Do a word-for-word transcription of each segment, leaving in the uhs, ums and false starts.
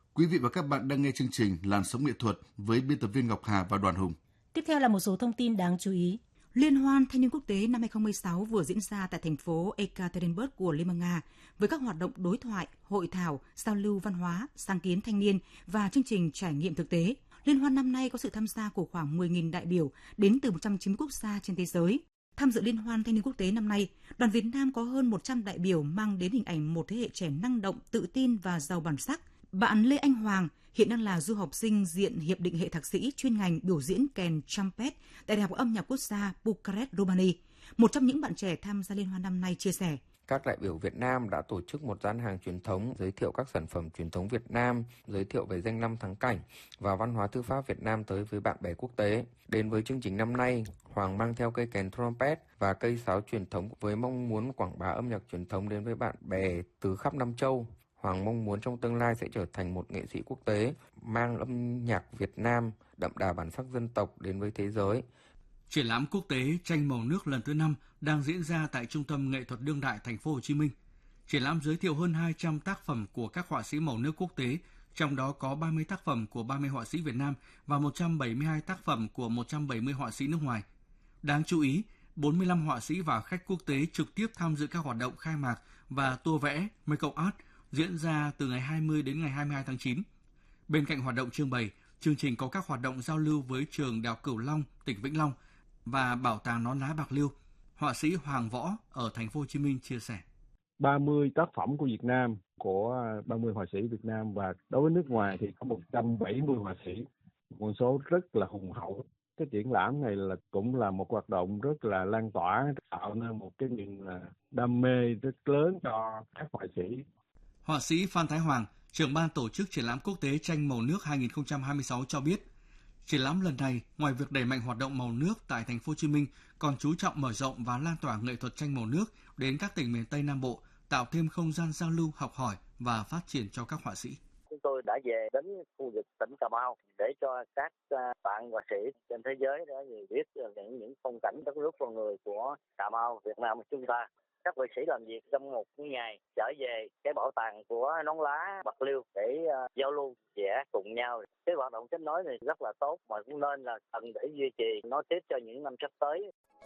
Quý vị và các bạn đang nghe chương trình Làn sóng nghệ thuật với biên tập viên Ngọc Hà và Đoàn Hùng. Tiếp theo là một số thông tin đáng chú ý. Liên hoan Thanh niên quốc tế năm hai không một sáu vừa diễn ra tại thành phố Ekaterinburg của Liên bang Nga với các hoạt động đối thoại, hội thảo, giao lưu văn hóa, sáng kiến thanh niên và chương trình trải nghiệm thực tế. Liên hoan năm nay có sự tham gia của khoảng mười nghìn đại biểu đến từ một trăm chín mươi quốc gia trên thế giới. Tham dự Liên hoan Thanh niên quốc tế năm nay, đoàn Việt Nam có hơn một trăm đại biểu mang đến hình ảnh một thế hệ trẻ năng động, tự tin và giàu bản sắc. Bạn Lê Anh Hoàng hiện đang là du học sinh diện hiệp định hệ thạc sĩ chuyên ngành biểu diễn kèn trumpet tại Đại học Âm nhạc Quốc gia Bucharest, Romania. Một trong những bạn trẻ tham gia liên hoan năm nay chia sẻ: Các đại biểu Việt Nam đã tổ chức một gian hàng truyền thống, giới thiệu các sản phẩm truyền thống Việt Nam, giới thiệu về danh lam thắng cảnh và văn hóa thư pháp Việt Nam tới với bạn bè quốc tế. Đến với chương trình năm nay, Hoàng mang theo cây kèn trumpet và cây sáo truyền thống với mong muốn quảng bá âm nhạc truyền thống đến với bạn bè từ khắp năm châu. Hoàng mong muốn trong tương lai sẽ trở thành một nghệ sĩ quốc tế, mang âm nhạc Việt Nam đậm đà bản sắc dân tộc đến với thế giới. Triển lãm quốc tế tranh màu nước lần thứ năm đang diễn ra tại Trung tâm Nghệ thuật Đương đại Thành phố Hồ Chí Minh. Triển lãm giới thiệu hơn hai trăm tác phẩm của các họa sĩ màu nước quốc tế, trong đó có ba mươi tác phẩm của ba mươi họa sĩ Việt Nam và một trăm bảy mươi hai tác phẩm của một trăm bảy mươi họa sĩ nước ngoài. Đáng chú ý, bốn mươi lăm họa sĩ và khách quốc tế trực tiếp tham dự các hoạt động khai mạc và tour vẽ Make-up Art diễn ra từ ngày hai mươi đến ngày hai mươi hai tháng chín. Bên cạnh hoạt động trưng bày, chương trình có các hoạt động giao lưu với trường Đại học Cửu Long, tỉnh Vĩnh Long và Bảo tàng Nón lá Bạc Liêu. Họa sĩ Hoàng Võ ở Thành phố Hồ Chí Minh chia sẻ: ba mươi tác phẩm của Việt Nam, của ba mươi họa sĩ Việt Nam, và đối với nước ngoài thì có một trăm bảy mươi họa sĩ, con số rất là hùng hậu. Cái triển lãm này là cũng là một hoạt động rất là lan tỏa, tạo nên một cái niềm đam mê rất lớn cho các họa sĩ. Họa sĩ Phan Thái Hoàng, trưởng ban tổ chức triển lãm quốc tế tranh màu nước hai không hai sáu cho biết, triển lãm lần này ngoài việc đẩy mạnh hoạt động màu nước tại Thành phố Hồ Chí Minh, còn chú trọng mở rộng và lan tỏa nghệ thuật tranh màu nước đến các tỉnh miền Tây Nam Bộ, tạo thêm không gian giao lưu, học hỏi và phát triển cho các họa sĩ. Chúng tôi đã về đến khu vực tỉnh Cà Mau để cho các bạn họa sĩ trên thế giới để biết những những phong cảnh đất nước con người của Cà Mau, Việt Nam của chúng ta. Các họa sĩ làm việc trong một ngày trở về cái bảo tàng của Nón lá Bạc Liêu để uh, giao lưu vẽ cùng nhau. Cái hoạt động kết nối này rất là tốt mà cũng nên là cần để duy trì nó tiếp cho những năm sắp tới.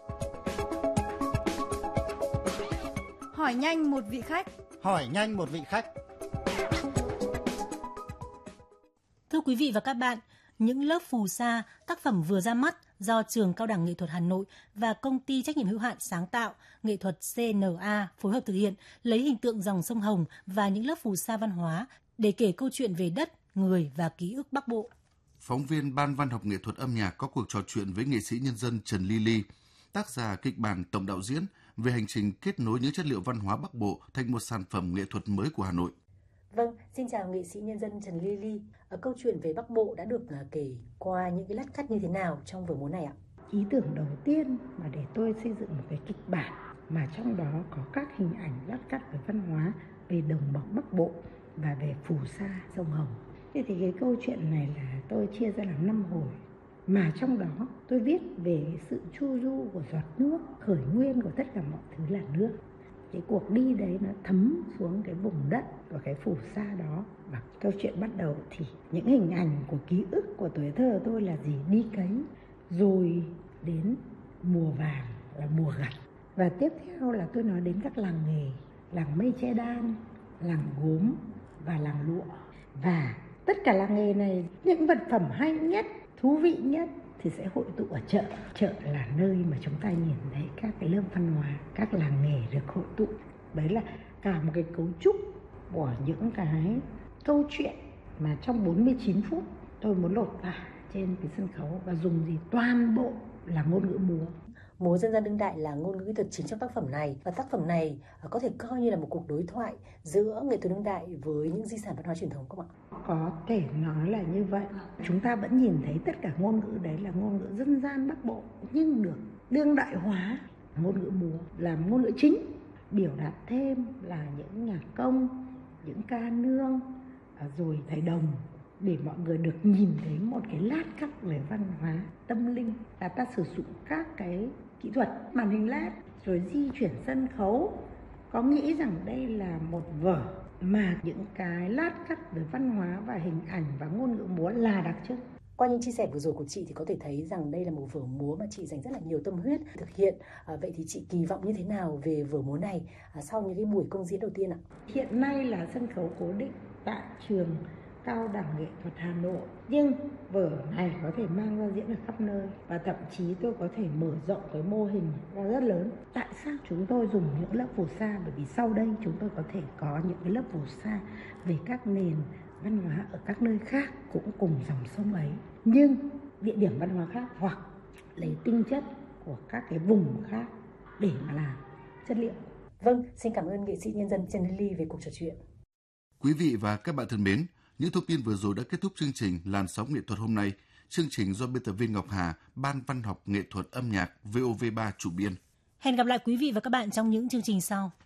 Hỏi nhanh một vị khách. Hỏi nhanh một vị khách. Thưa quý vị và các bạn, những lớp phù sa, tác phẩm vừa ra mắt do Trường Cao đẳng Nghệ thuật Hà Nội và Công ty Trách nhiệm hữu hạn Sáng tạo Nghệ thuật xê en a phối hợp thực hiện, lấy hình tượng dòng sông Hồng và những lớp phù sa văn hóa để kể câu chuyện về đất, người và ký ức Bắc Bộ. Phóng viên Ban Văn học nghệ thuật âm nhạc có cuộc trò chuyện với nghệ sĩ nhân dân Trần Ly Ly, tác giả kịch bản tổng đạo diễn về hành trình kết nối những chất liệu văn hóa Bắc Bộ thành một sản phẩm nghệ thuật mới của Hà Nội. Vâng, xin chào nghệ sĩ nhân dân Trần Ly Ly. Ở câu chuyện về Bắc Bộ đã được kể qua những cái lát cắt như thế nào trong vở múa này ạ? Ý tưởng đầu tiên mà để tôi xây dựng một cái kịch bản mà trong đó có các hình ảnh lát cắt về văn hóa, về đồng bằng Bắc Bộ và về phù sa sông Hồng. Thế thì cái câu chuyện này là tôi chia ra làm năm hồi, mà trong đó tôi viết về sự chu du của giọt nước, khởi nguyên của tất cả mọi thứ là nước. Cái cuộc đi đấy nó thấm xuống cái vùng đất của cái phù sa đó. Và câu chuyện bắt đầu thì những hình ảnh của ký ức của tuổi thơ tôi là gì? Đi cấy, rồi đến mùa vàng là mùa gặt. Và tiếp theo là tôi nói đến các làng nghề, làng mây che đan, làng gốm và làng lụa. Và tất cả làng nghề này, những vật phẩm hay nhất, thú vị nhất thì sẽ hội tụ ở chợ. Chợ là nơi mà chúng ta nhìn thấy các cái lớp văn hóa, các làng nghề được hội tụ. Đấy là cả một cái cấu trúc của những cái câu chuyện mà trong bốn mươi chín phút tôi muốn lột tả trên cái sân khấu và dùng gì toàn bộ là ngôn ngữ múa. Múa dân gian đương đại là ngôn ngữ kỹ thuật chính trong tác phẩm này, và tác phẩm này có thể coi như là một cuộc đối thoại giữa nghệ thuật đương đại với những di sản văn hóa truyền thống không ạ? Có thể nói là như vậy. Chúng ta vẫn nhìn thấy tất cả ngôn ngữ đấy là ngôn ngữ dân gian Bắc Bộ, nhưng được đương đại hóa. Ngôn ngữ múa làm ngôn ngữ chính, biểu đạt thêm là những nhạc công, những ca nương, rồi thầy đồng, để mọi người được nhìn thấy một cái lát cắt về văn hóa tâm linh. Là ta sử dụng các cái kỹ thuật màn hình led rồi di chuyển sân khấu, có nghĩ rằng đây là một vở mà những cái lát cắt về văn hóa và hình ảnh và ngôn ngữ múa là đặc trưng. Qua những chia sẻ vừa rồi của chị thì có thể thấy rằng đây là một vở múa mà chị dành rất là nhiều tâm huyết thực hiện. À, vậy thì chị kỳ vọng như thế nào về vở múa này à, sau những cái buổi công diễn đầu tiên ạ? Hiện nay là sân khấu cố định tại trường Cao đẳng Nghệ thuật Hà Nội, nhưng vở này có thể mang ra diễn ở khắp nơi và thậm chí tôi có thể mở rộng cái mô hình ra rất lớn. Tại sao chúng tôi dùng những lớp phù sa? Bởi vì sau đây chúng tôi có thể có những cái lớp phù sa về các nền văn hóa ở các nơi khác cũng cùng dòng sông ấy, nhưng địa điểm văn hóa khác, hoặc lấy tinh chất của các cái vùng khác để mà làm chất liệu. Vâng, xin cảm ơn nghệ sĩ nhân dân Trần Lily về cuộc trò chuyện. Quý vị và các bạn thân mến, những thông tin vừa rồi đã kết thúc chương trình Làn sóng nghệ thuật hôm nay. Chương trình do biên tập viên Ngọc Hà, Ban Văn học Nghệ thuật Âm nhạc vê o vê ba chủ biên. Hẹn gặp lại quý vị và các bạn trong những chương trình sau.